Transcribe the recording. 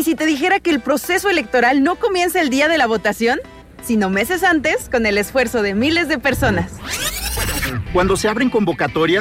¿Y si te dijera que el proceso electoral no comienza el día de la votación, sino meses antes con el esfuerzo de miles de personas? Cuando se abren convocatorias,